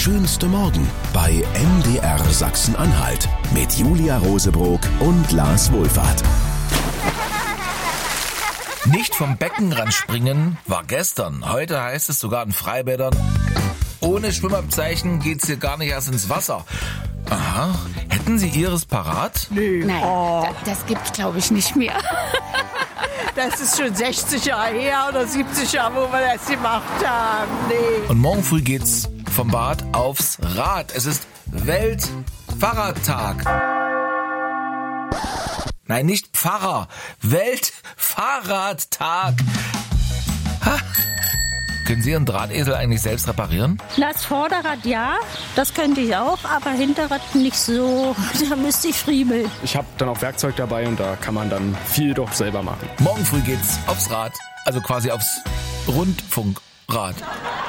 schönste Morgen bei MDR Sachsen-Anhalt mit Julia Rosebrock und Lars Wohlfahrt. Nicht vom Beckenrand springen war gestern. Heute heißt es sogar in Freibädern, ohne Schwimmabzeichen geht's hier gar nicht erst ins Wasser. Aha, hätten Sie Ihres parat? Nein, das gibt's glaube ich nicht mehr. Das ist schon 60 Jahre her oder 70 Jahre, wo wir das gemacht haben. Nee. Und morgen früh geht's vom Bad aufs Rad. Es ist Weltfahrradtag. Nein, nicht Pfarrer. Weltfahrradtag. Ha. Können Sie Ihren Drahtesel eigentlich selbst reparieren? Das Vorderrad ja, das könnte ich auch, aber Hinterrad nicht so. Da müsste ich friemeln. Ich habe dann auch Werkzeug dabei und da kann man dann viel doch selber machen. Morgen früh geht's aufs Rad, also quasi aufs Rundfunkrad.